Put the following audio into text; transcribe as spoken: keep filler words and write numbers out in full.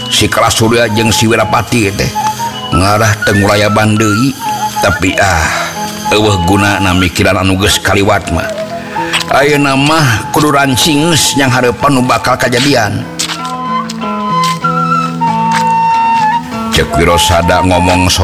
si Kalasurya jeung si Wirapati teh ngarah teu ngurayaban deui tapi ah eueuh gunana mikiran anu geus kaliwat mah ayeuna mah kudu rancing geus yang hareupan nu bakal kajadian. Cek Wirosada ngomong